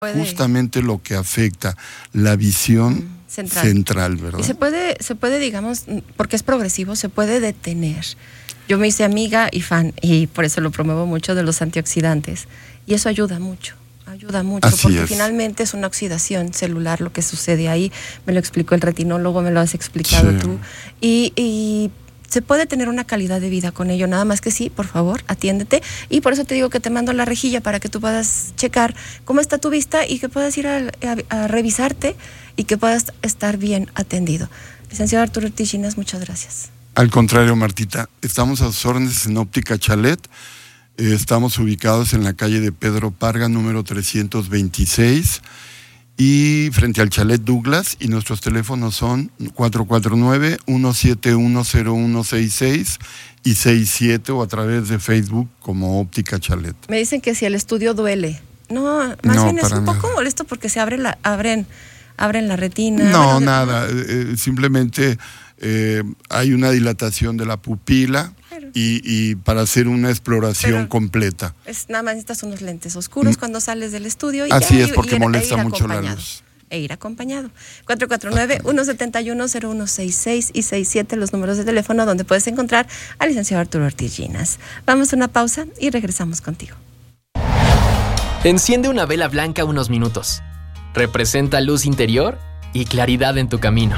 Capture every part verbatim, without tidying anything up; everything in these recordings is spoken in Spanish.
puede... justamente lo que afecta la visión central, central ¿verdad? Y se puede, se puede, digamos, porque es progresivo, se puede detener. Yo me hice amiga y fan, y por eso lo promuevo mucho, de los antioxidantes. Y eso ayuda mucho, ayuda mucho, Así porque es. finalmente es una oxidación celular lo que sucede ahí. Me lo explicó el retinólogo, me lo has explicado sí. tú. Y... y se puede tener una calidad de vida con ello, nada más que sí, por favor, atiéndete. Y por eso te digo que te mando la rejilla para que tú puedas checar cómo está tu vista y que puedas ir a, a, a revisarte y que puedas estar bien atendido. Licenciado Arturo Ortiz Ginás, muchas gracias. Al contrario, Martita, estamos a sus órdenes en Óptica Chalet. Eh, estamos ubicados en la calle de Pedro Parga, número trescientos veintiséis. Y frente al Chalet Douglas, y nuestros teléfonos son cuatro cuatro nueve, uno siete uno, cero uno seis seis y seis siete, o a través de Facebook como Óptica Chalet. Me dicen que si el estudio duele. No, más no, bien es un nada. poco molesto porque se abre la, abren, abren la retina. No, bueno, nada, eh, simplemente eh, hay una dilatación de la pupila. Y, y para hacer una exploración Pero completa. Es, nada más necesitas unos lentes oscuros mm. cuando sales del estudio. Y Así ya, es, porque y, molesta e mucho la luz. E ir acompañado. cuatro cuatro nueve, uno siete uno, cero uno seis seis y seis siete, los números de teléfono donde puedes encontrar al licenciado Arturo Ortiz Ginás. Vamos a una pausa y regresamos contigo. Enciende una vela blanca unos minutos. Representa luz interior y claridad en tu camino.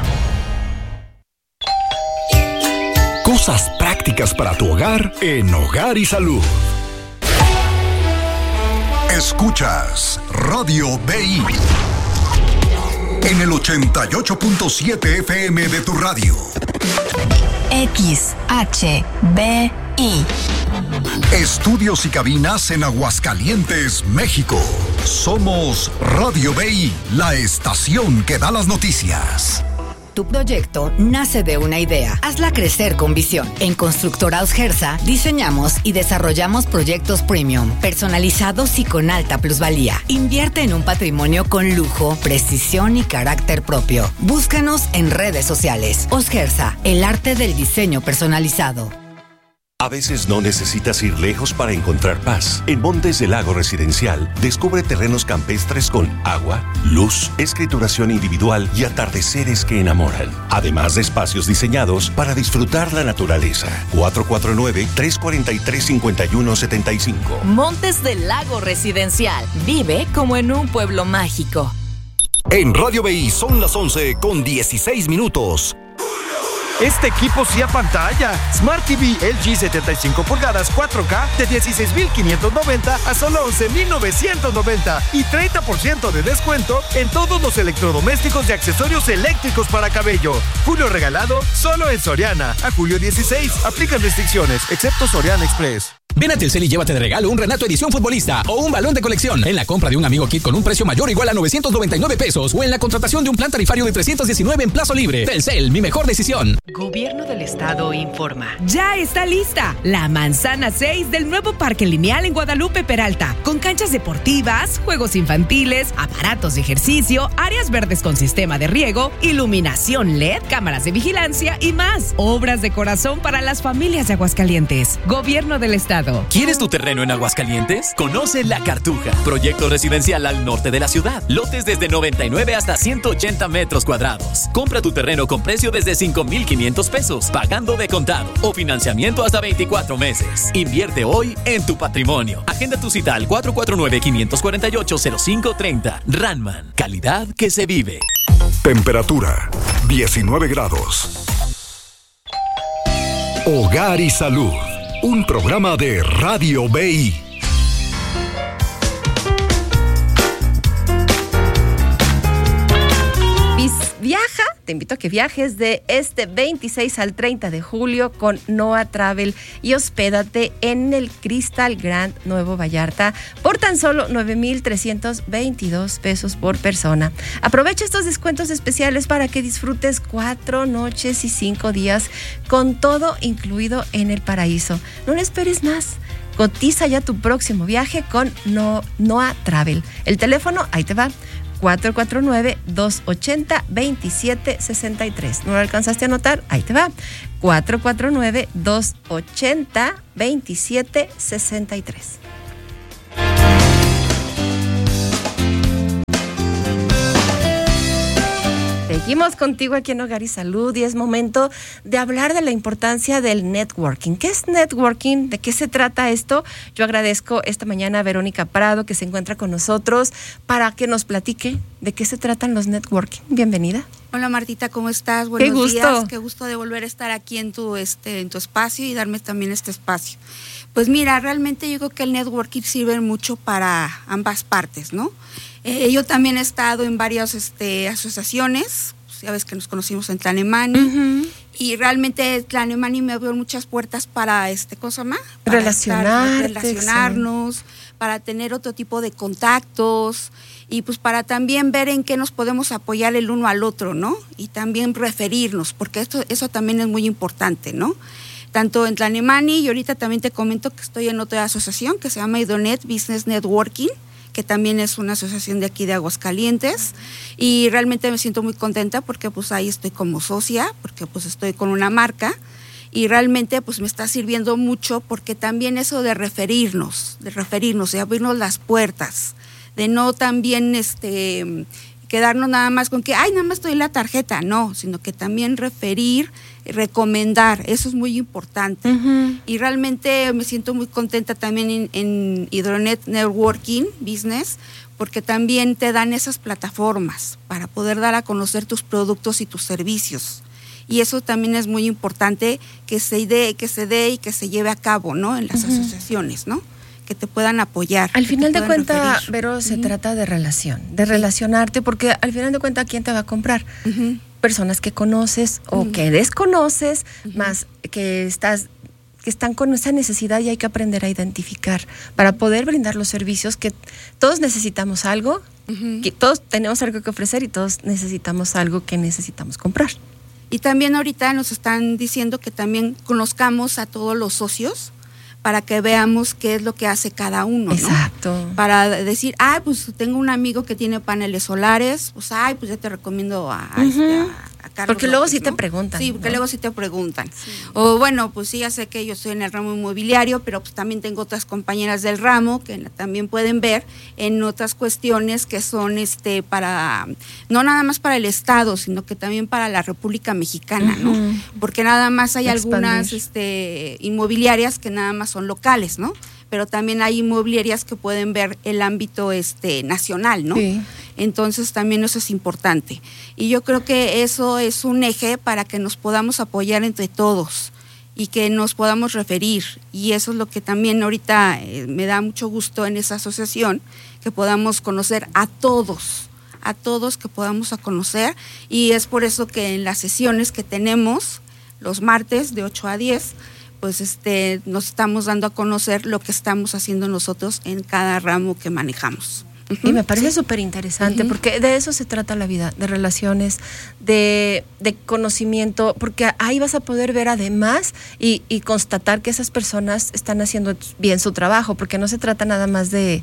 Cosas prácticas para tu hogar en Hogar y Salud. Escuchas Radio B I en el ochenta y ocho punto siete F M de tu radio. X H B I. Estudios y cabinas en Aguascalientes, México. Somos Radio B I, la estación que da las noticias. Tu proyecto nace de una idea. Hazla crecer con visión. En Constructora Osgersa diseñamos y desarrollamos proyectos premium, personalizados y con alta plusvalía. Invierte en un patrimonio con lujo, precisión y carácter propio. Búscanos en redes sociales. Osgersa, el arte del diseño personalizado. A veces no necesitas ir lejos para encontrar paz. En Montes del Lago Residencial, descubre terrenos campestres con agua, luz, escrituración individual y atardeceres que enamoran. Además de espacios diseñados para disfrutar la naturaleza. cuatro cuatro nueve, tres cuatro tres, cinco uno siete cinco. Montes del Lago Residencial. Vive como en un pueblo mágico. En Radio B I son las once con dieciséis minutos. Este equipo sí apantalla. Smart T V L G setenta y cinco pulgadas cuatro K de dieciséis mil quinientos noventa a solo once mil novecientos noventa y treinta por ciento de descuento en todos los electrodomésticos y accesorios eléctricos para cabello. Julio regalado solo en Soriana. A julio dieciséis. Aplican restricciones, excepto Soriana Express. Ven a Telcel y llévate de regalo un Renato Edición Futbolista o un balón de colección en la compra de un Amigo Kit con un precio mayor o igual a novecientos noventa y nueve pesos o en la contratación de un plan tarifario de trescientos diecinueve en plazo libre. Telcel, mi mejor decisión. Gobierno del Estado informa. Ya está lista la manzana seis del nuevo Parque Lineal en Guadalupe Peralta, con canchas deportivas, juegos infantiles, aparatos de ejercicio, áreas verdes con sistema de riego, iluminación L E D, cámaras de vigilancia y más. Obras de corazón para las familias de Aguascalientes. Gobierno del Estado. ¿Quieres tu terreno en Aguascalientes? Conoce La Cartuja, proyecto residencial al norte de la ciudad. Lotes desde noventa y nueve hasta ciento ochenta metros cuadrados. Compra tu terreno con precio desde cinco mil quinientos pesos, pagando de contado o financiamiento hasta veinticuatro meses. Invierte hoy en tu patrimonio. Agenda tu cita al cuatro cuatro nueve, cinco cuatro ocho, cero cinco tres cero. Ranman, calidad que se vive. Temperatura diecinueve grados. Hogar y Salud. Un programa de Radio B I. Viaja, te invito a que viajes de este veintiséis al treinta de julio con Noa Travel y hospédate en el Crystal Grand Nuevo Vallarta por tan solo nueve mil trescientos veintidós pesos por persona. Aprovecha estos descuentos especiales para que disfrutes cuatro noches y cinco días con todo incluido en el paraíso. No le esperes más. Cotiza ya tu próximo viaje con no, Noa Travel. El teléfono, ahí te va. cuatro cuatro nueve, dos ocho cero, dos siete seis tres. ¿No lo alcanzaste a anotar? Ahí te va. cuatro cuatro nueve, dos ocho cero, dos siete seis tres. Seguimos contigo aquí en Hogar y Salud y es momento de hablar de la importancia del networking. ¿Qué es networking? ¿De qué se trata esto? Yo agradezco esta mañana a Verónica Prado que se encuentra con nosotros para que nos platique de qué se tratan los networking. Bienvenida. Hola Martita, ¿cómo estás? Buenos Qué gusto. días. Qué gusto de volver a estar aquí en tu este en tu espacio y darme también este espacio. Pues mira, realmente yo creo que el networking sirve mucho para ambas partes, ¿no? Eh, yo también he estado en varias este, asociaciones, ya ves que nos conocimos en Tlanemani, uh-huh. y realmente Tlanemani me abrió muchas puertas para, este, ¿cómo se llama? Para Relacionarte, estar, relacionarnos, excelente. Para tener otro tipo de contactos y pues para también ver en qué nos podemos apoyar el uno al otro, ¿no? Y también referirnos, porque esto, eso también es muy importante, ¿no? Tanto en Tlanemani y ahorita también te comento que estoy en otra asociación que se llama Idonet Business Networking, que también es una asociación de aquí de Aguascalientes, y realmente me siento muy contenta porque pues ahí estoy como socia, porque pues estoy con una marca, y realmente pues me está sirviendo mucho porque también eso de referirnos, de referirnos, de abrirnos las puertas, de no también este quedarnos nada más con que, ay, nada más estoy en la tarjeta, no, sino que también referir, recomendar, eso es muy importante. Uh-huh. Y realmente me siento muy contenta también en, en Hidronet Networking Business, porque también te dan esas plataformas para poder dar a conocer tus productos y tus servicios. Y eso también es muy importante que se dé, que se dé y que se lleve a cabo, ¿no? En las uh-huh. asociaciones, ¿no? Que te puedan apoyar. Al final de cuentas, Vero, se uh-huh. trata de relación, de sí. relacionarte, porque al final de cuentas, ¿quién te va a comprar? Uh-huh. Personas que conoces o uh-huh. que desconoces, uh-huh. más que estás que están con esa necesidad y hay que aprender a identificar para poder brindar los servicios que todos necesitamos algo, uh-huh. que todos tenemos algo que ofrecer y todos necesitamos algo que necesitamos comprar. Y también ahorita nos están diciendo que también conozcamos a todos los socios para que veamos qué es lo que hace cada uno, ¿no? Exacto. Para decir, ah, pues tengo un amigo que tiene paneles solares, pues, ay, pues ya te recomiendo a, a, uh-huh. este, a, a Carlos Porque luego López, sí ¿no? te preguntan. Sí, porque ¿no? luego sí te preguntan. Sí. O bueno, pues sí, ya sé que yo estoy en el ramo inmobiliario, pero pues también tengo otras compañeras del ramo que también pueden ver en otras cuestiones que son este para, no nada más para el Estado, sino que también para la República Mexicana, uh-huh. ¿no? Porque nada más hay Expandir. algunas este, inmobiliarias que nada más son locales, ¿no? Pero también hay inmobiliarias que pueden ver el ámbito este nacional, ¿no? Sí. Entonces también eso es importante. Y yo creo que eso es un eje para que nos podamos apoyar entre todos y que nos podamos referir. Y eso es lo que también ahorita eh, me da mucho gusto en esa asociación, que podamos conocer a todos, a todos que podamos a conocer. Y es por eso que en las sesiones que tenemos los martes de ocho a diez, pues este nos estamos dando a conocer lo que estamos haciendo nosotros en cada ramo que manejamos. Uh-huh. Y me parece súper sí. interesante, uh-huh. porque de eso se trata la vida, de relaciones, de, de conocimiento, porque ahí vas a poder ver además y, y constatar que esas personas están haciendo bien su trabajo, porque no se trata nada más de,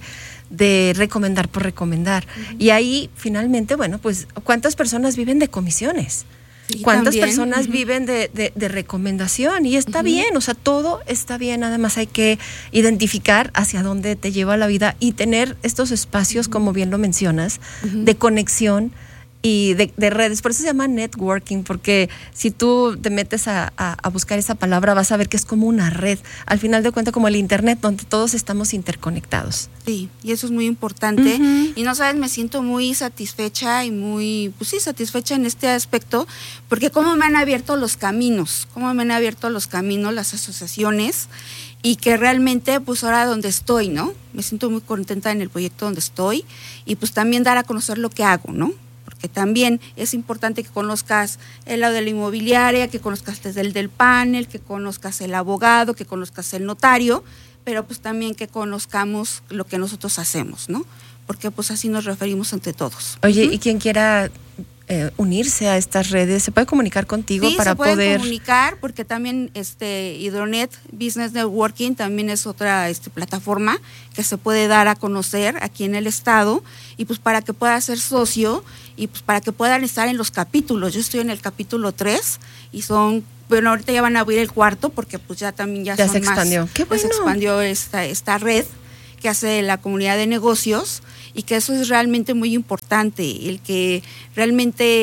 de recomendar por recomendar. Uh-huh. Y ahí finalmente, bueno, pues ¿cuántas personas viven de comisiones? Sí, ¿Cuántas también. personas uh-huh. viven de, de, de recomendación? Y está uh-huh. bien, o sea, todo está bien, nada más hay que identificar hacia dónde te lleva la vida y tener estos espacios, uh-huh. como bien lo mencionas, uh-huh. de conexión y de, de redes. Por eso se llama networking, porque si tú te metes a, a, a buscar esa palabra vas a ver que es como una red, al final de cuentas como el internet, donde todos estamos interconectados. Sí, y eso es muy importante. Uh-huh. Y no sabes, me siento muy satisfecha y muy, pues sí, satisfecha en este aspecto, porque cómo me han abierto los caminos, cómo me han abierto los caminos las asociaciones, y que realmente pues ahora donde estoy, ¿no? Me siento muy contenta en el proyecto donde estoy, y pues también dar a conocer lo que hago, ¿no? Que también es importante que conozcas el lado de la inmobiliaria, que conozcas desde el del panel, que conozcas el abogado, que conozcas el notario, pero pues también que conozcamos lo que nosotros hacemos, ¿no? Porque pues así nos referimos entre todos. Oye, uh-huh. y quien quiera eh, unirse a estas redes, ¿se puede comunicar contigo sí, para poder? Sí, se puede poder comunicar, porque también este Hidronet Business Networking también es otra este, plataforma que se puede dar a conocer aquí en el estado, y pues para que pueda ser socio y pues para que puedan estar en los capítulos. Yo estoy en el capítulo tres y son, bueno, ahorita ya van a abrir el cuarto porque pues ya también ya, ya son se expandió. más. Qué bueno. Se expandió esta, esta red que hace la comunidad de negocios, y que eso es realmente muy importante, el que realmente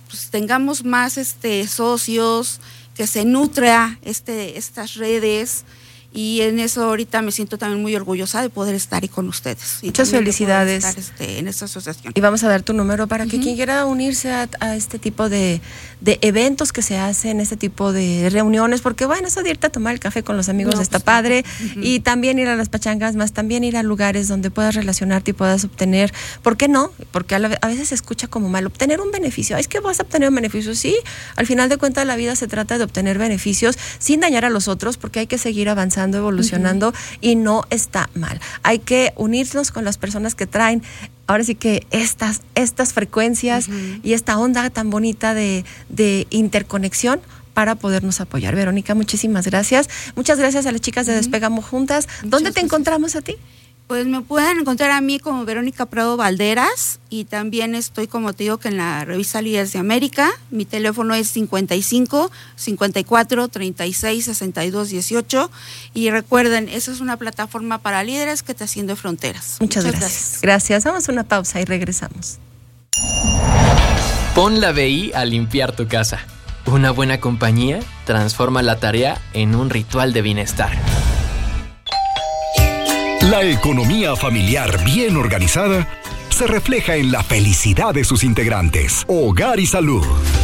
pues, tengamos más este, socios, que se nutra este, estas redes. Y en eso ahorita me siento también muy orgullosa de poder estar ahí con ustedes. Y muchas felicidades. Estar, este, en esta asociación. Y vamos a dar tu número para que uh-huh. quien quiera unirse a, a este tipo de, de eventos que se hacen, este tipo de reuniones, porque bueno, eso de irte a tomar el café con los amigos no, está pues, padre, uh-huh. y también ir a las pachangas, más también ir a lugares donde puedas relacionarte y puedas obtener, ¿por qué no? Porque a, la, a veces se escucha como mal, obtener un beneficio, es que vas a obtener un beneficio, sí, al final de cuentas la vida se trata de obtener beneficios sin dañar a los otros, porque hay que seguir avanzando, evolucionando, uh-huh. y no está mal. Hay que unirnos con las personas que traen ahora sí que estas, estas frecuencias uh-huh. y esta onda tan bonita de, de interconexión para podernos apoyar. Verónica, muchísimas gracias. Muchas gracias a las chicas de uh-huh. Despegamos Juntas. Muchas ¿Dónde te gracias. encontramos a ti? Pues me pueden encontrar a mí como Verónica Prado Valderas, y también estoy, como te digo, que en la revista Líderes de América. Mi teléfono es cincuenta y cinco, cincuenta y cuatro, treinta y seis, sesenta y dos, dieciocho. Y recuerden, esa es una plataforma para líderes que te asciende fronteras. Muchas, Muchas gracias. gracias. Gracias. Vamos a una pausa y regresamos. Pon la B I a limpiar tu casa. Una buena compañía transforma la tarea en un ritual de bienestar. La economía familiar bien organizada se refleja en la felicidad de sus integrantes. Hogar y Salud.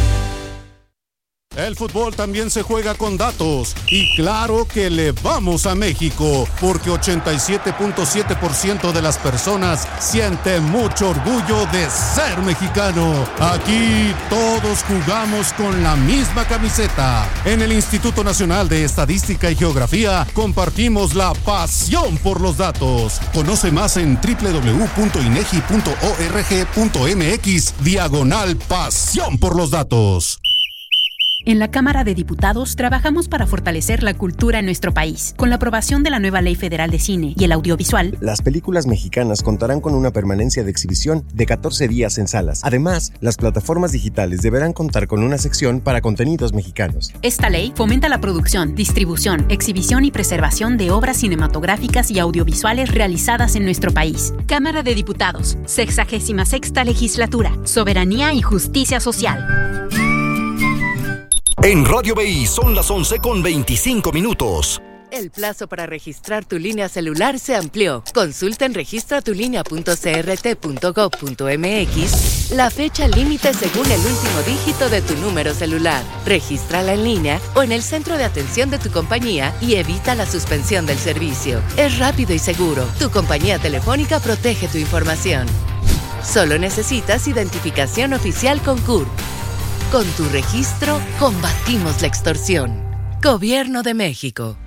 El fútbol también se juega con datos, y claro que le vamos a México, porque ochenta y siete punto siete por ciento de las personas sienten mucho orgullo de ser mexicano. Aquí todos jugamos con la misma camiseta. En el Instituto Nacional de Estadística y Geografía compartimos la pasión por los datos. Conoce más en doble u doble u doble u punto inegi punto org punto mx diagonal pasión por los datos. En la Cámara de Diputados trabajamos para fortalecer la cultura en nuestro país. Con la aprobación de la nueva Ley Federal de Cine y el Audiovisual, las películas mexicanas contarán con una permanencia de exhibición de catorce días en salas. Además, las plataformas digitales deberán contar con una sección para contenidos mexicanos. Esta ley fomenta la producción, distribución, exhibición y preservación de obras cinematográficas y audiovisuales realizadas en nuestro país. Cámara de Diputados, sexagésima sexta Legislatura, Soberanía y Justicia Social. En Radio B I son las once con veinticinco minutos. El plazo para registrar tu línea celular se amplió. Consulta en registra tu línea punto c r t punto gov punto m x la fecha límite según el último dígito de tu número celular. Regístrala en línea o en el centro de atención de tu compañía y evita la suspensión del servicio. Es rápido y seguro. Tu compañía telefónica protege tu información. Solo necesitas identificación oficial con C U R P. Con tu registro, combatimos la extorsión. Gobierno de México.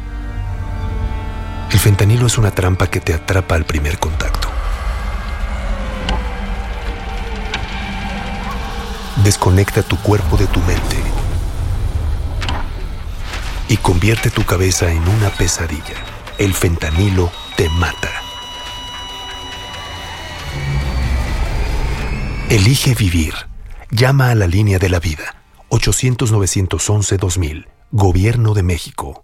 El fentanilo es una trampa que te atrapa al primer contacto. Desconecta tu cuerpo de tu mente y convierte tu cabeza en una pesadilla. El fentanilo te mata. Elige vivir. Llama a la línea de la vida. ochocientos, novecientos once, dos mil. Gobierno de México.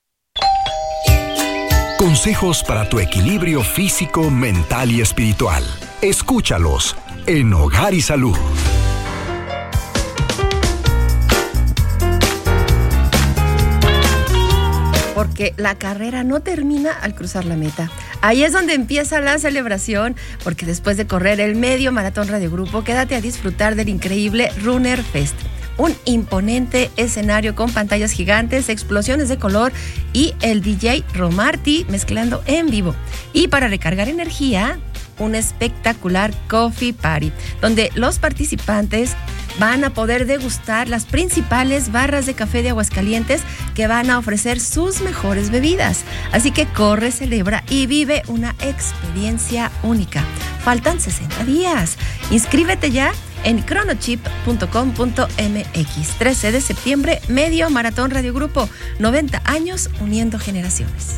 Consejos para tu equilibrio físico, mental y espiritual. Escúchalos en Hogar y Salud. Porque la carrera no termina al cruzar la meta. Ahí es donde empieza la celebración, porque después de correr el medio maratón Radio Grupo, quédate a disfrutar del increíble Runner Fest. Un imponente escenario con pantallas gigantes, explosiones de color y el D J Romarty mezclando en vivo. Y para recargar energía, un espectacular Coffee Party, donde los participantes van a poder degustar las principales barras de café de Aguascalientes que van a ofrecer sus mejores bebidas. Así que corre, celebra y vive una experiencia única. Faltan sesenta días. Inscríbete ya en cronochip punto com punto m x. trece de septiembre, medio maratón Radio Grupo. noventa años uniendo generaciones.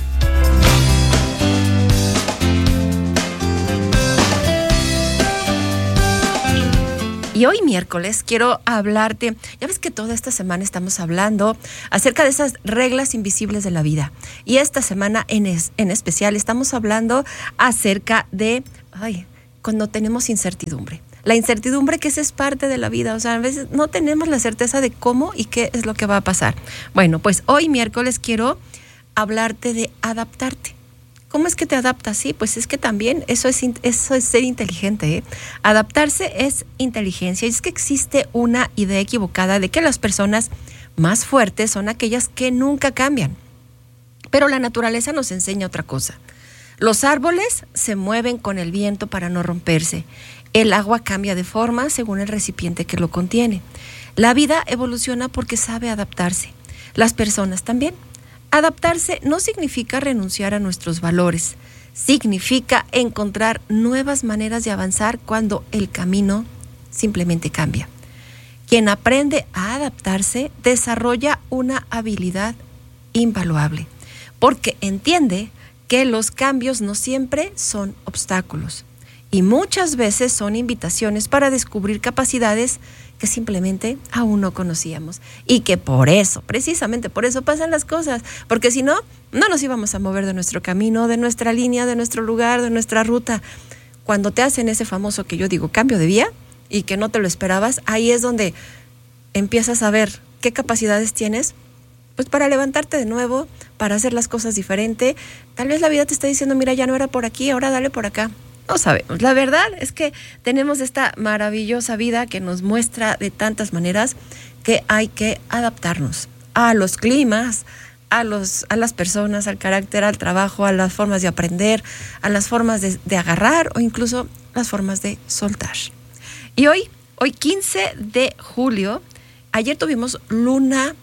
Y hoy miércoles quiero hablarte, ya ves que toda esta semana estamos hablando acerca de esas reglas invisibles de la vida. Y esta semana en, es, en especial estamos hablando acerca de, ay, cuando tenemos incertidumbre. La incertidumbre, que esa es parte de la vida, o sea, a veces no tenemos la certeza de cómo y qué es lo que va a pasar. Bueno, pues hoy miércoles quiero hablarte de adaptarte. ¿Cómo es que te adaptas? Sí, pues es que también eso es, eso es ser inteligente, ¿eh? Adaptarse es inteligencia. Y es que existe una idea equivocada de que las personas más fuertes son aquellas que nunca cambian. Pero la naturaleza nos enseña otra cosa. Los árboles se mueven con el viento para no romperse. El agua cambia de forma según el recipiente que lo contiene. La vida evoluciona porque sabe adaptarse. Las personas también. Adaptarse no significa renunciar a nuestros valores. Significa encontrar nuevas maneras de avanzar cuando el camino simplemente cambia. Quien aprende a adaptarse desarrolla una habilidad invaluable, porque entiende que los cambios no siempre son obstáculos y muchas veces son invitaciones para descubrir capacidades que simplemente aún no conocíamos y que por eso, precisamente por eso pasan las cosas, porque si no, no nos íbamos a mover de nuestro camino, de nuestra línea, de nuestro lugar, de nuestra ruta. Cuando te hacen ese famoso que yo digo cambio de vía y que no te lo esperabas, ahí es donde empiezas a ver qué capacidades tienes, pues para levantarte de nuevo, para hacer las cosas diferente. Tal vez la vida te está diciendo, mira, ya no era por aquí, ahora dale por acá. No sabemos. La verdad es que tenemos esta maravillosa vida que nos muestra de tantas maneras que hay que adaptarnos a los climas, a, los, a las personas, al carácter, al trabajo, a las formas de aprender, a las formas de, de agarrar o incluso las formas de soltar. Y hoy, hoy quince de julio, ayer tuvimos luna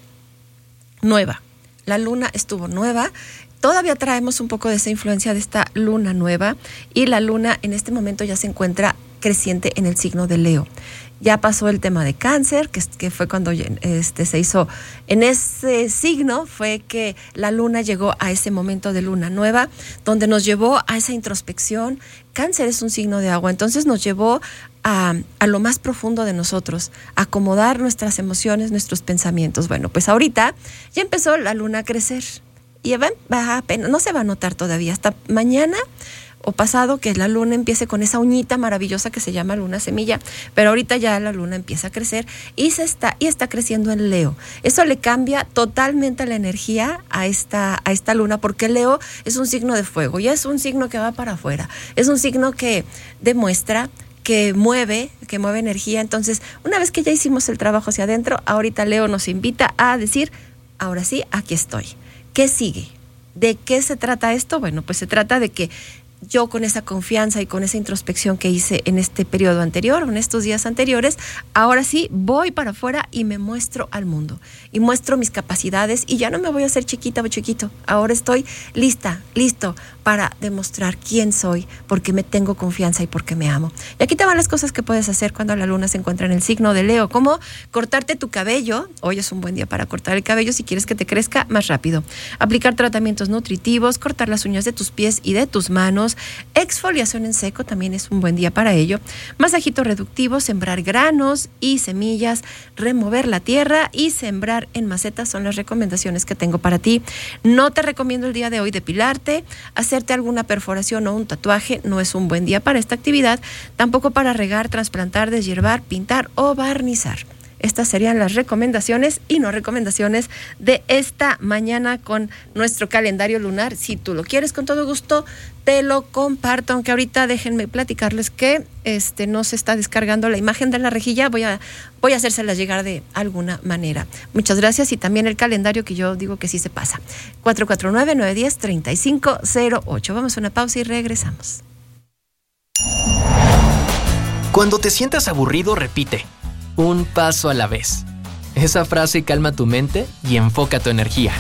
nueva. La luna estuvo nueva. Todavía traemos un poco de esa influencia de esta luna nueva y la luna en este momento ya se encuentra creciente en el signo de Leo. Ya pasó el tema de Cáncer, que, que fue cuando este, se hizo en ese signo, fue que la luna llegó a ese momento de luna nueva, donde nos llevó a esa introspección. Cáncer es un signo de agua, entonces nos llevó a, a lo más profundo de nosotros, a acomodar nuestras emociones, nuestros pensamientos. Bueno, pues ahorita ya empezó la luna a crecer. Y va, va apenas, no se va a notar todavía, hasta mañana o pasado que la luna empiece con esa uñita maravillosa que se llama luna semilla, pero ahorita ya la luna empieza a crecer y se está y está creciendo en Leo. Eso le cambia totalmente la energía a esta a esta luna, porque Leo es un signo de fuego, ya es un signo que va para afuera, es un signo que demuestra, que mueve, que mueve energía. Entonces, una vez que ya hicimos el trabajo hacia adentro, ahorita Leo nos invita a decir, ahora sí, aquí estoy. ¿Qué sigue? ¿De qué se trata esto? Bueno, pues se trata de que yo con esa confianza y con esa introspección que hice en este periodo anterior, en estos días anteriores, ahora sí voy para afuera y me muestro al mundo y muestro mis capacidades y ya no me voy a hacer chiquita o chiquito. Ahora estoy lista, listo para demostrar quién soy, porque me tengo confianza y porque me amo. Y aquí te van las cosas que puedes hacer cuando la luna se encuentra en el signo de Leo, como cortarte tu cabello. Hoy es un buen día para cortar el cabello si quieres que te crezca más rápido. Aplicar tratamientos nutritivos, cortar las uñas de tus pies y de tus manos. Exfoliación en seco también es un buen día para ello. Masajito reductivo, sembrar granos y semillas, remover la tierra y sembrar en macetas son las recomendaciones que tengo para ti. No te recomiendo el día de hoy depilarte, hacerte alguna perforación o un tatuaje, no es un buen día para esta actividad, tampoco para regar, trasplantar, deshiervar, pintar o barnizar. Estas serían las recomendaciones y no recomendaciones de esta mañana con nuestro calendario lunar. Si tú lo quieres, con todo gusto te lo comparto, aunque ahorita déjenme platicarles que este no se está descargando la imagen de la rejilla, voy a, voy a hacérselas llegar de alguna manera. Muchas gracias, y también el calendario que yo digo que sí se pasa. cuatro cuatro nueve, nueve uno cero, tres cinco cero ocho. Vamos a una pausa y regresamos. Cuando te sientas aburrido, repite: un paso a la vez. Esa frase calma tu mente y enfoca tu energía.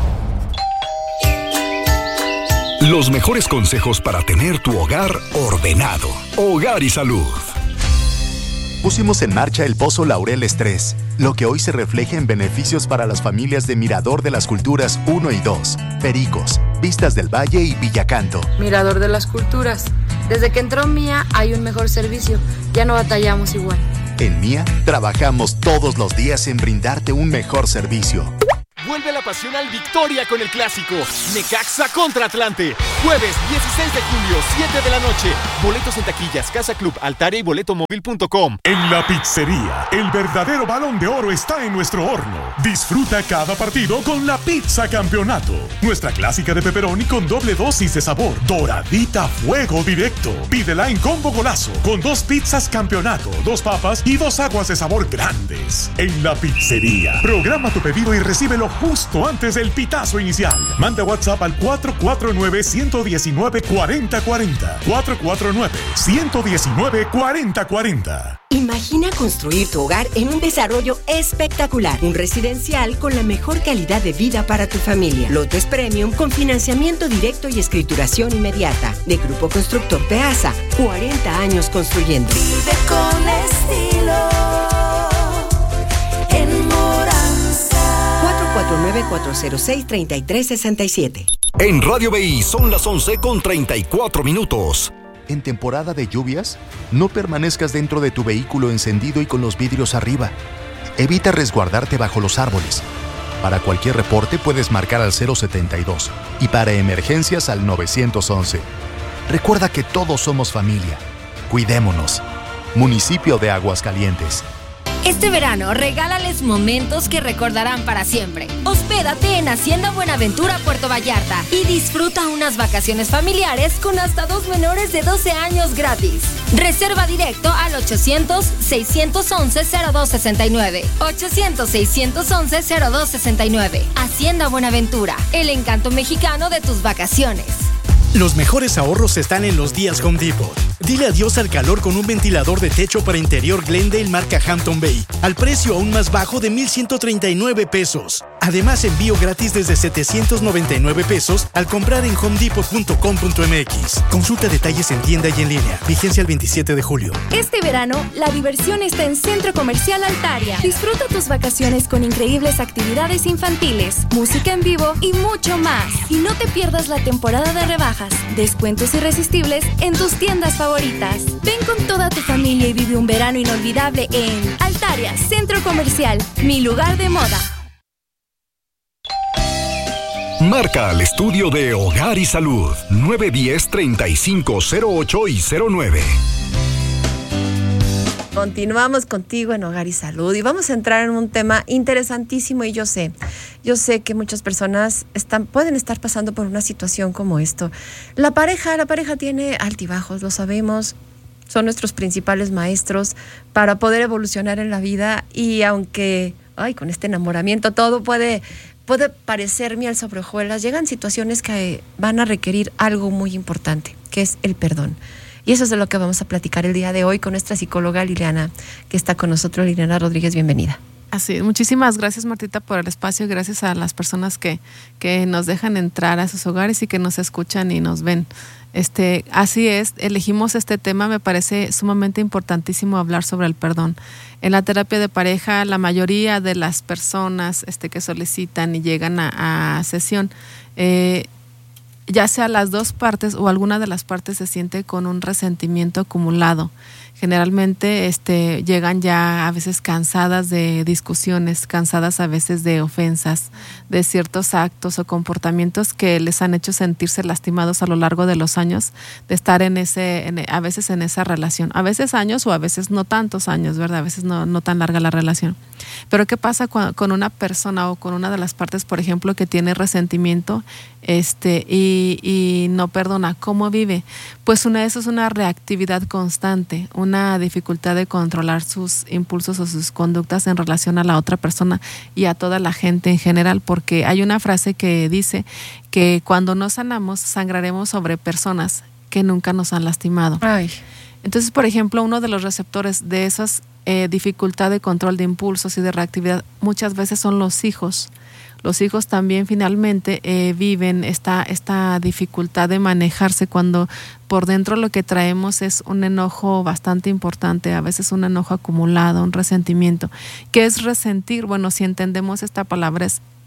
Los mejores consejos para tener tu hogar ordenado. Hogar y Salud. Pusimos en marcha el Pozo Laureles tres, lo que hoy se refleja en beneficios para las familias de Mirador de las Culturas uno y dos, Pericos, Vistas del Valle y Villacanto. Mirador de las Culturas. Desde que entró Mía hay un mejor servicio. Ya no batallamos igual. En Mía trabajamos todos los días en brindarte un mejor servicio. Vuelve la pasión al Victoria con el clásico. Necaxa contra Atlante. Jueves dieciséis de julio, siete de la noche. Boletos en taquillas, Casa Club, Altaria y boletomóvil punto com. En la pizzería, el verdadero Balón de Oro está en nuestro horno. Disfruta cada partido con la pizza campeonato. Nuestra clásica de pepperoni con doble dosis de sabor. Doradita fuego directo. Pídela en combo golazo con dos pizzas campeonato, dos papas y dos aguas de sabor grandes. En la pizzería, programa tu pedido y recíbelo justo antes del pitazo inicial. Manda WhatsApp al cuatro cuatro nueve, uno uno nueve, cuatro cero cuatro cero. cuatro cuatro nueve, uno uno nueve, cuatro cero cuatro cero. Imagina construir tu hogar en un desarrollo espectacular, un residencial con la mejor calidad de vida para tu familia. Lotes Premium con financiamiento directo y escrituración inmediata. De Grupo Constructor Peasa, cuarenta años construyendo. Vive con estilo en Moranza. cuatro cuatro nueve, cuatro cero seis, tres tres seis siete. En Radio B I son las once con treinta y cuatro minutos. En temporada de lluvias, no permanezcas dentro de tu vehículo encendido y con los vidrios arriba. Evita resguardarte bajo los árboles. Para cualquier reporte puedes marcar al cero setenta y dos y para emergencias al nueve once. Recuerda que todos somos familia. Cuidémonos. Municipio de Aguascalientes. Este verano, regálales momentos que recordarán para siempre. Hospédate en Hacienda Buenaventura, Puerto Vallarta y disfruta unas vacaciones familiares con hasta dos menores de doce años gratis. Reserva directo al ochocientos, seiscientos once, cero dos sesenta y nueve. ochocientos, seiscientos once, cero dos sesenta y nueve. Hacienda Buenaventura, el encanto mexicano de tus vacaciones. Los mejores ahorros están en los días Home Depot. Dile adiós al calor con un ventilador de techo para interior Glendale marca Hampton Bay, al precio aún más bajo de mil ciento treinta y nueve pesos. Además, envío gratis desde setecientos noventa y nueve pesos al comprar en home depot punto com punto m x. Consulta detalles en tienda y en línea. Vigencia el veintisiete de julio. Este verano, la diversión está en Centro Comercial Altaria. Disfruta tus vacaciones con increíbles actividades infantiles, música en vivo y mucho más. Y no te pierdas la temporada de rebajas, descuentos irresistibles en tus tiendas favoritas. Ven con toda tu familia y vive un verano inolvidable en Altaria, Centro Comercial, mi lugar de moda. Marca al estudio de Hogar y Salud nueve uno cero, treinta y cinco cero ocho y cero nueve. Continuamos contigo en Hogar y Salud y vamos a entrar en un tema interesantísimo y yo sé, yo sé que muchas personas están, pueden estar pasando por una situación como esto. La pareja, la pareja tiene altibajos, lo sabemos, son nuestros principales maestros para poder evolucionar en la vida y aunque, ay, con este enamoramiento todo puede, puede parecer miel sobre hojuelas, llegan situaciones que van a requerir algo muy importante, que es el perdón. Y eso es de lo que vamos a platicar el día de hoy con nuestra psicóloga Liliana, que está con nosotros. Liliana Rodríguez, bienvenida. Así, muchísimas gracias, Martita, por el espacio. Gracias a las personas que, que nos dejan entrar a sus hogares y que nos escuchan y nos ven. Este, así es, elegimos este tema, me parece sumamente importantísimo hablar sobre el perdón. En la terapia de pareja, la mayoría de las personas este, que solicitan y llegan a, a sesión, eh, ya sea las dos partes o alguna de las partes se siente con un resentimiento acumulado. Generalmente este, llegan ya a veces cansadas de discusiones, cansadas a veces de ofensas, de ciertos actos o comportamientos que les han hecho sentirse lastimados a lo largo de los años de estar en ese, en, a veces en esa relación. A veces años o a veces no tantos años, ¿verdad? A veces no, no tan larga la relación. Pero ¿qué pasa con, con una persona o con una de las partes, por ejemplo, que tiene resentimiento este, y, y no perdona? ¿Cómo vive? Pues una de esas es una reactividad constante, una dificultad de controlar sus impulsos o sus conductas en relación a la otra persona y a toda la gente en general, porque hay una frase que dice que cuando nos sanamos, sangraremos sobre personas que nunca nos han lastimado. Ay. Entonces, por ejemplo, uno de los receptores de esas eh, dificultad de control de impulsos y de reactividad muchas veces son los hijos. Los hijos también finalmente eh, viven esta, esta dificultad de manejarse cuando por dentro lo que traemos es un enojo bastante importante, a veces un enojo acumulado, un resentimiento. ¿Qué es resentir? Bueno, si entendemos esta palabra es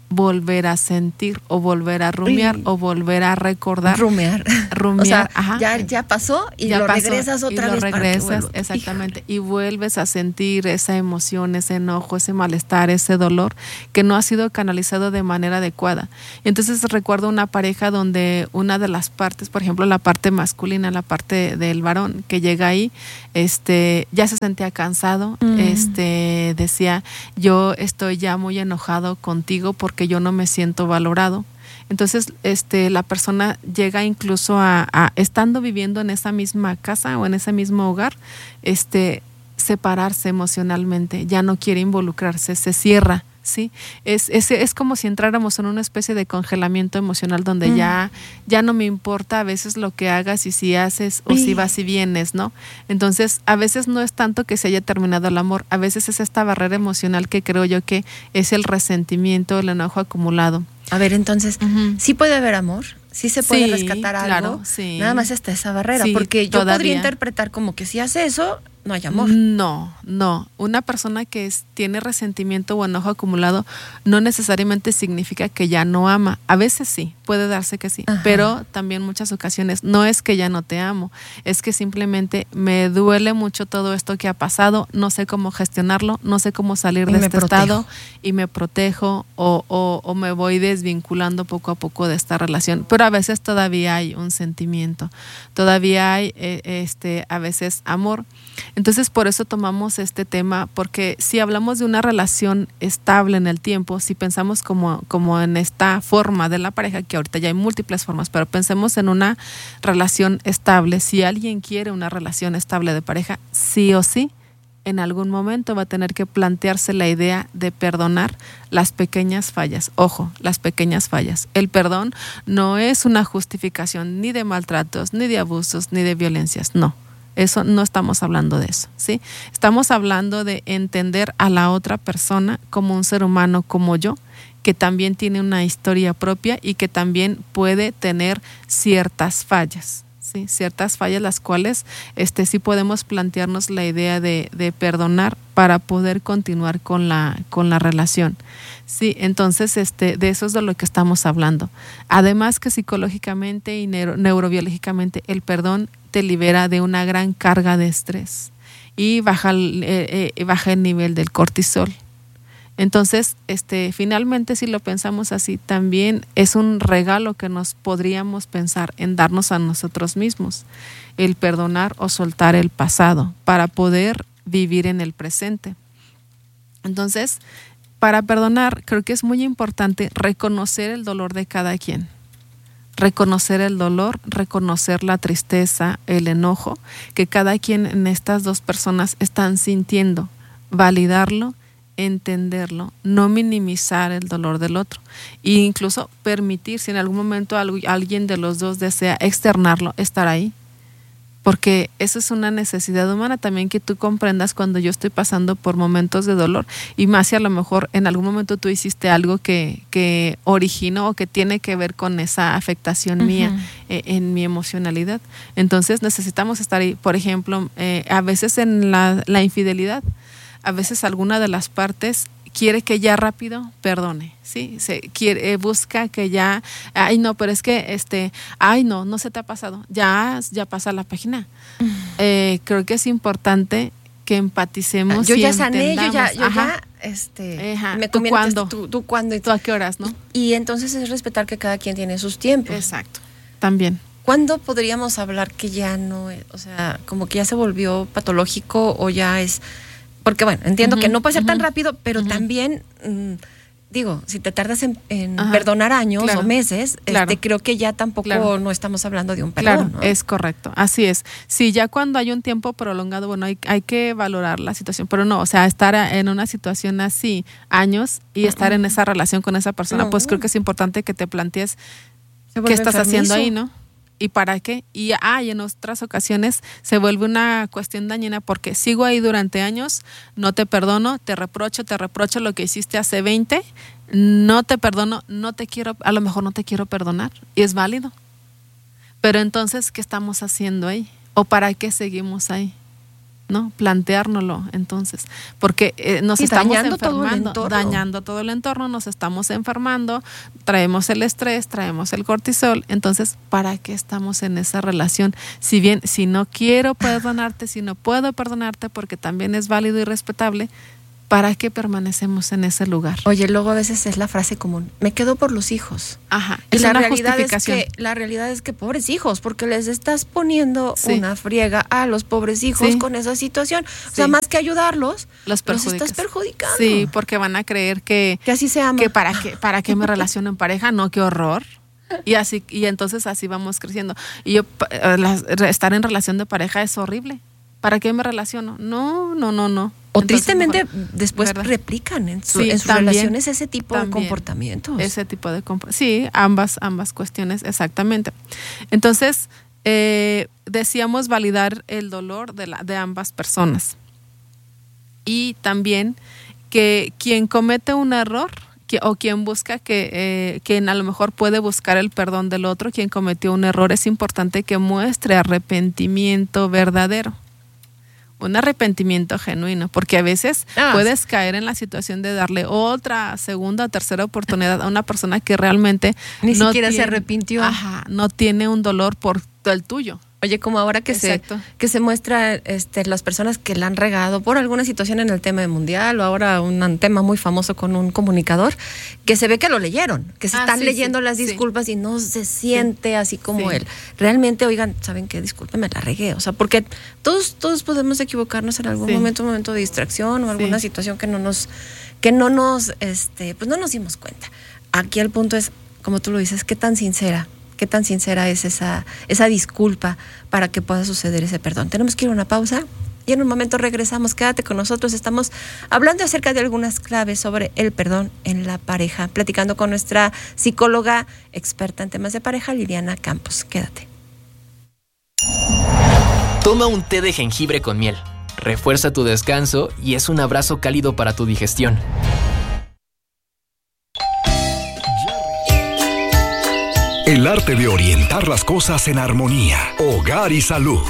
volver a sentir o volver a rumiar Uy. o volver a recordar. Rumear. Rumear, O sea, ajá. ya, ya pasó y Ya lo pasó, regresas otra y lo vez para que regresas, vuelva. exactamente, y vuelves a sentir esa emoción, ese enojo, ese malestar, ese dolor que no ha sido canalizado de manera adecuada. Entonces recuerdo una pareja donde una de las partes, por ejemplo, la parte masculina, la parte del varón que llega ahí, este, ya se sentía cansado, Mm. este, decía, yo estoy ya muy enojado contigo porque yo no me siento valorado. Entonces, este, la persona llega incluso a, a, estando viviendo en esa misma casa o en ese mismo hogar, este, separarse emocionalmente, ya no quiere involucrarse, se cierra, ¿sí? Es, es, es como si entráramos en una especie de congelamiento emocional donde Mm. ya, ya no me importa a veces lo que hagas y si haces o Uy. si vas y vienes, ¿no? Entonces, a veces no es tanto que se haya terminado el amor, a veces es esta barrera emocional que creo yo que es el resentimiento, el enojo acumulado. A ver, entonces, ¿sí puede haber amor? ¿Sí se puede Sí, rescatar algo? claro, sí. Nada más está esa barrera, Sí, porque yo podría todavía. interpretar como que si hace eso, no hay amor. No, no. Una persona que es, tiene resentimiento o enojo acumulado no necesariamente significa que ya no ama. A veces sí, puede darse que sí, Ajá. pero también muchas ocasiones no es que ya no te amo, es que simplemente me duele mucho todo esto que ha pasado, no sé cómo gestionarlo, no sé cómo salir Y de me este protejo. estado y me protejo o, o, o me voy desvinculando poco a poco de esta relación. Pero a veces todavía hay un sentimiento, todavía hay eh, este, a veces amor. Entonces, por eso tomamos este tema, porque si hablamos de una relación estable en el tiempo, si pensamos como, como en esta forma de la pareja, que ahorita ya hay múltiples formas, pero pensemos en una relación estable. Si alguien quiere una relación estable de pareja, sí o sí, en algún momento va a tener que plantearse la idea de perdonar las pequeñas fallas. Ojo, las pequeñas fallas. El perdón no es una justificación ni de maltratos, ni de abusos, ni de violencias, no. Eso no estamos hablando de eso, ¿sí? Estamos hablando de entender a la otra persona como un ser humano como yo, que también tiene una historia propia y que también puede tener ciertas fallas, ¿sí? Ciertas fallas las cuales este, sí podemos plantearnos la idea de, de perdonar para poder continuar con la, con la relación. Sí, entonces este, de eso es de lo que estamos hablando. Además que psicológicamente y neuro, neurobiológicamente el perdón te libera de una gran carga de estrés y baja el, eh, eh, baja el nivel del cortisol. Entonces, este, finalmente, si lo pensamos así, también es un regalo que nos podríamos pensar en darnos a nosotros mismos, el perdonar o soltar el pasado para poder vivir en el presente. Entonces, para perdonar, creo que es muy importante reconocer el dolor de cada quien. Reconocer el dolor, reconocer la tristeza, el enojo que cada quien en estas dos personas están sintiendo, validarlo, entenderlo, no minimizar el dolor del otro e incluso permitir, si en algún momento alguien de los dos desea externarlo, estar ahí. Porque eso es una necesidad humana también, que tú comprendas cuando yo estoy pasando por momentos de dolor, y más si a lo mejor en algún momento tú hiciste algo que, que originó o que tiene que ver con esa afectación uh-huh. mía eh, en mi emocionalidad. Entonces necesitamos estar ahí. Por ejemplo, eh, a veces en la, la infidelidad, a veces alguna de las partes quiere que ya rápido perdone, sí, se quiere, eh, busca que ya, ay no, pero es que este, ay no, no se te ha pasado, ya, ya pasa la página. Uh-huh. Eh, creo que es importante que empaticemos. Yo y ya sané, yo ya, yo Ajá. ya, este, Ajá. me ¿Tú cuándo? Tú, tú cuándo y tú a qué horas, ¿no? Y, y entonces es respetar que cada quien tiene sus tiempos. Exacto. También. ¿Cuándo podríamos hablar que ya no, es, o sea, como que ya se volvió patológico o ya es? Porque bueno, entiendo uh-huh, que no puede ser uh-huh, tan rápido, pero uh-huh. también, mmm, digo, si te tardas en, en perdonar años claro, o meses, claro, este, creo que ya tampoco claro. no estamos hablando de un perdón. Claro, ¿no? Es correcto, así es. Sí, ya cuando hay un tiempo prolongado, bueno, hay, hay que valorar la situación, pero no, o sea, estar en una situación así, años, y uh-huh. estar en esa relación con esa persona, uh-huh. pues creo que es importante que te plantees qué estás permiso. haciendo ahí, ¿no? ¿Y para qué? Y, ah, y en otras ocasiones se vuelve una cuestión dañina porque sigo ahí durante años, no te perdono, te reprocho, te reprocho lo que hiciste hace veinte, no te perdono, no te quiero, a lo mejor no te quiero perdonar, y es válido. Pero entonces, ¿qué estamos haciendo ahí? ¿O para qué seguimos ahí? ¿no? Planteárnoslo, entonces, porque eh, nos y estamos dañando todo el enfermando, entorno. dañando todo el entorno, nos estamos enfermando, traemos el estrés, traemos el cortisol, entonces, ¿para qué estamos en esa relación? Si bien, si no quiero perdonarte, si no puedo perdonarte, porque también es válido y respetable, ¿para qué permanecemos en ese lugar? Oye, luego a veces es la frase común, me quedo por los hijos. Ajá, y es la una realidad justificación. es que la realidad es que pobres hijos, porque les estás poniendo Sí. una friega a los pobres hijos Sí. con esa situación. O Sí. sea, más que ayudarlos, Los, los perjudicas. estás perjudicando. Sí, porque van a creer que, que así se ama. que para qué, para qué me relaciono en pareja, no, qué horror. Y así, y entonces así vamos creciendo. Y yo pa- eh, las- estar en relación de pareja es horrible. ¿Para qué me relaciono? No, no, no, no. O Entonces, tristemente mejor- después ¿verdad? replican en, su- Sí, en sus también, relaciones ese tipo de también. comportamientos. Ese tipo de compor- sí, ambas, ambas cuestiones, exactamente. Entonces, eh, decíamos validar el dolor de, la, de ambas personas. Y también que quien comete un error, que, o quien busca que, eh, quien a lo mejor puede buscar el perdón del otro, quien cometió un error, es importante que muestre arrepentimiento verdadero. Un arrepentimiento genuino, porque a veces Ah. puedes caer en la situación de darle otra, segunda o tercera oportunidad a una persona que realmente Ni no siquiera se tiene- arrepintió. Ajá, no tiene un dolor por el tuyo. Oye, como ahora que se, Exacto. que se muestra este, las personas que la han regado por alguna situación en el tema de mundial o ahora un tema muy famoso con un comunicador, que se ve que lo leyeron, que se Ah, están sí, leyendo sí, las sí. disculpas y no se siente así como Sí. él. Realmente, oigan, ¿saben qué? Discúlpeme, la regué. O sea, porque todos, todos podemos equivocarnos en algún Sí. momento, un momento de distracción o alguna Sí. situación que no nos, que no nos, este, pues no nos dimos cuenta. Aquí el punto es, como tú lo dices, ¿qué tan sincera? ¿Qué tan sincera es esa, esa disculpa para que pueda suceder ese perdón? Tenemos que ir a una pausa y en un momento regresamos. Quédate con nosotros. Estamos hablando acerca de algunas claves sobre el perdón en la pareja, platicando con nuestra psicóloga experta en temas de pareja, Liliana Campos. Quédate. Toma un té de jengibre con miel. Refuerza tu descanso y es un abrazo cálido para tu digestión. El arte de orientar las cosas en armonía. Hogar y salud.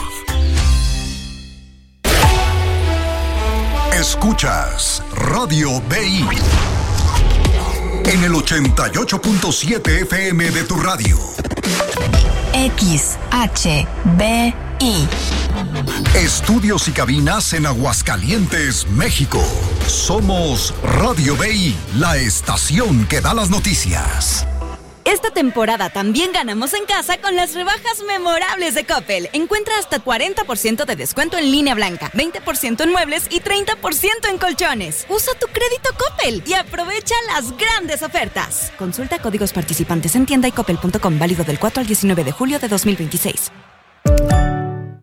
Escuchas Radio B I en el ochenta y ocho punto siete F M de tu radio. X H B I. Estudios y cabinas en Aguascalientes, México. Somos Radio B I, la estación que da las noticias. Esta temporada también ganamos en casa con las rebajas memorables de Coppel. Encuentra hasta cuarenta por ciento de descuento en línea blanca, veinte por ciento en muebles y treinta por ciento en colchones. Usa tu crédito Coppel y aprovecha las grandes ofertas. Consulta códigos participantes en tienda y coppel punto com, válido del cuatro al diecinueve de julio de dos mil veintiséis.